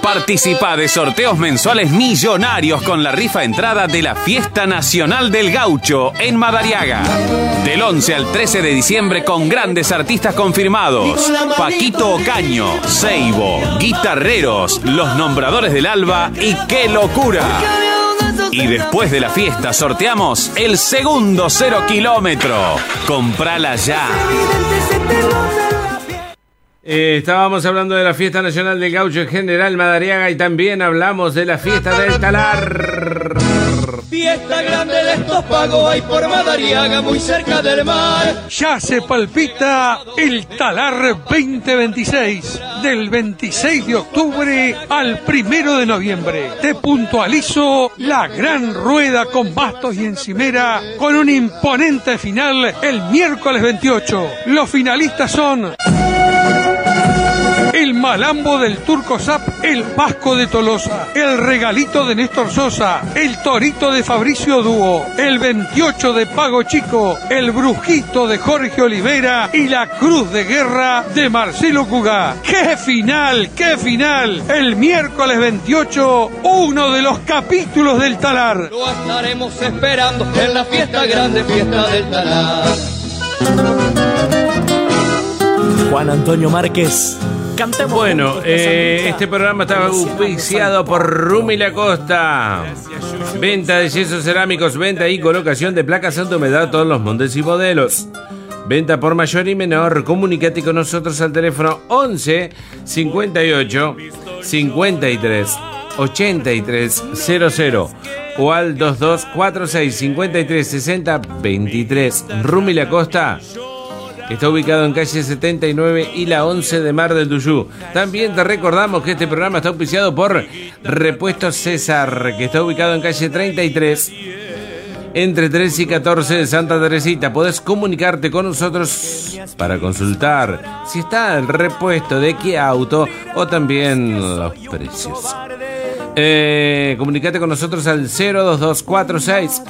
Participa de sorteos mensuales millonarios con la rifa entrada de la Fiesta Nacional del Gaucho en Madariaga. Del 11 al 13 de diciembre con grandes artistas confirmados. Paquito Ocaño, Seibo, guitarreros, los nombradores del Alba y ¡qué locura! Y después de la fiesta sorteamos el segundo 0 kilómetro. Comprala ya. Estábamos hablando de la Fiesta Nacional del Gaucho en General Madariaga y también hablamos de la Fiesta del Talar. Fiesta grande de estos pagos hay por Madariaga, muy cerca del mar. Ya se palpita el Talar 2026, del 26 de octubre al 1 de noviembre. Te puntualizo la gran rueda con bastos y encimera, con un imponente final el miércoles 28. Los finalistas son el Malambo del Turco Zap, el Vasco de Tolosa, el Regalito de Néstor Sosa, el Torito de Fabricio Dúo, el 28 de Pago Chico, el Brujito de Jorge Olivera y la Cruz de Guerra de Marcelo Cugá. ¡Qué final! ¡Qué final! El miércoles 28, uno de los capítulos del Talar. Lo estaremos esperando en la fiesta grande, fiesta del Talar. Juan Antonio Márquez. Cantemos. Bueno, este programa está auspiciado por Rumi La Costa. Venta de yesos cerámicos, venta y colocación de placas anti-humedad, todos los moldes y modelos. Venta por mayor y menor. Comunicate con nosotros al teléfono 11 58 53 83 00 o al 22 46 53 60 23. Rumi La Costa está ubicado en calle 79 y la 11 de Mar del Tuyú. También te recordamos que este programa está auspiciado por Repuestos César, que está ubicado en calle 33, entre 13 y 14 de Santa Teresita. Podés comunicarte con nosotros para consultar si está el repuesto de qué auto o también los precios. Comunicate con nosotros al 02246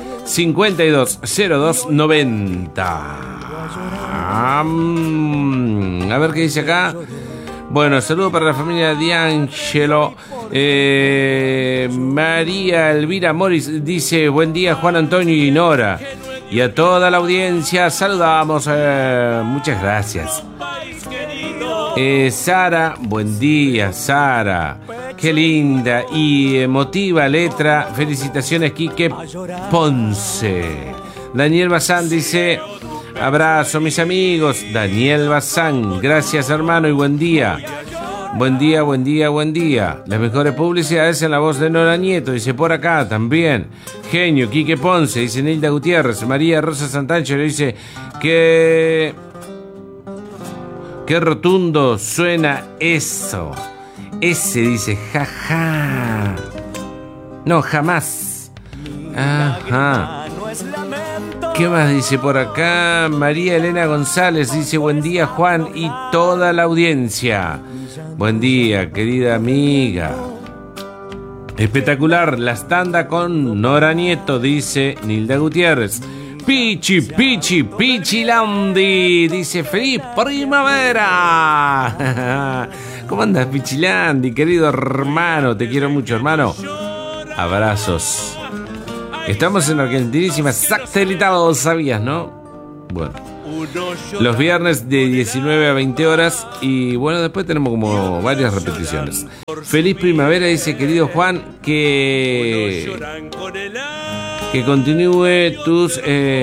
520290. A ver qué dice acá. Bueno, saludo para la familia D'Angelo. María Elvira Moris dice: buen día, Juan Antonio y Nora. Y a toda la audiencia saludamos. Muchas gracias. Sara, buen día, Sara. Qué linda y emotiva letra. Felicitaciones, Quique Ponce. Daniel Bazán dice: abrazo, mis amigos. Daniel Bazán, gracias, hermano, y buen día. Buen día, buen día, buen día. Las mejores publicidades en la voz de Nora Nieto, dice por acá también. Genio, Quique Ponce, dice Nilda Gutiérrez. María Rosa Santangelo dice que... qué rotundo suena eso. Ese dice, jaja. No, jamás. Ajá. ¿Qué más dice por acá? María Elena González dice: buen día, Juan y toda la audiencia. Buen día, querida amiga. Espectacular las tandas con Nora Nieto, dice Nilda Gutiérrez. Pichi, Pichi, Pichilandi, dice: feliz primavera. ¿Cómo andas, Pichilandi, querido hermano? Te quiero mucho, hermano. Abrazos. Estamos en Argentinísima Satelital, ¿sabías, no? Bueno, los viernes de 19 a 20 horas. Y bueno, después tenemos como varias repeticiones. Feliz primavera, dice querido Juan. Que continúe tus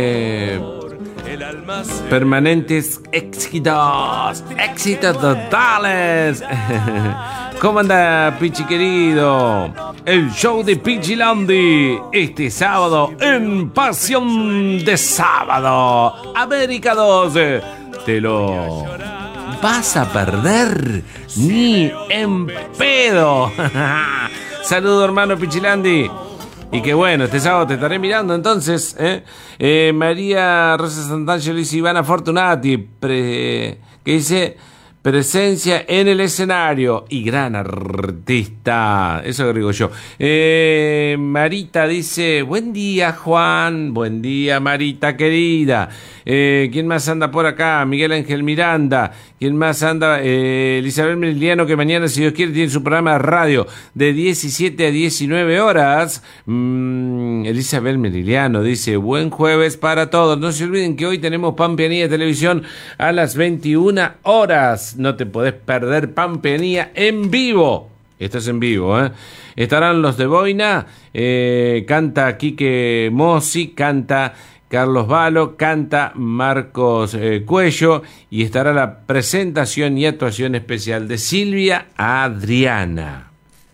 permanentes éxitos. Éxitos totales. ¿Cómo anda, Pichi querido? El show de Pichilandi este sábado en Pasión de Sábado. América 12. Te lo vas a perder ni en pedo. Saludo, hermano Pichilandi. Y que bueno, este sábado te estaré mirando entonces. María Rosa Santangelo dice: Ivana Fortunati, que dice: presencia en el escenario y gran artista. Eso agrego yo. Marita dice: buen día, Juan. Buen día, Marita querida. ¿Quién más anda por acá? Miguel Ángel Miranda. ¿Quién más anda? Elizabeth Meriliano, que mañana, si Dios quiere, tiene su programa de radio de 17 a 19 horas. Elizabeth Meriliano dice, buen jueves para todos. No se olviden que hoy tenemos Pampeanía de Televisión a las 21 horas. No te podés perder Pampeanía en vivo. Esto es en vivo, ¿eh? Estarán los de Boina, canta Quique Mossi, canta Carlos Balo, canta Marcos Cuello, y estará la presentación y actuación especial de Silvia Adriana.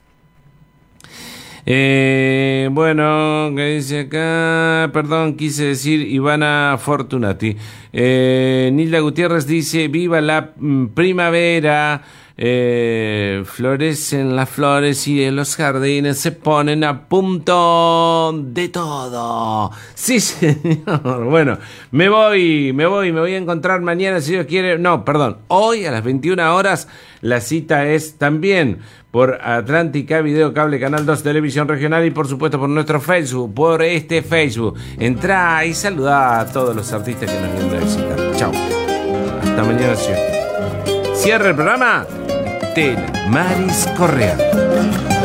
Bueno, ¿qué dice acá? Perdón, quise decir Ivana Fortunati. Nilda Gutiérrez dice, viva la primavera. Florecen las flores y en los jardines se ponen a punto de todo. Sí, señor. Bueno, me voy a encontrar mañana, si Dios quiere. No, perdón, hoy a las 21 horas la cita es también por Atlántica Video Cable Canal 2 Televisión Regional, y por supuesto por nuestro Facebook, por este Facebook. Entrá y saludá a todos los artistas que nos vienen a visitar. Chao. Hasta mañana, señor. Cierra el programa Estela Maris Correa.